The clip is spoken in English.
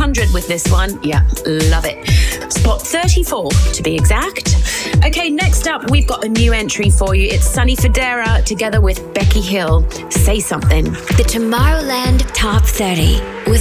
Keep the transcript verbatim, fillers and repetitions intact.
hundred with this one. Yeah, love it. Spot thirty-four to be exact. Okay, next up, we've got a new entry for you. It's Sonny Fodera together with Becky Hill. Say Something. The Tomorrowland Top thirty with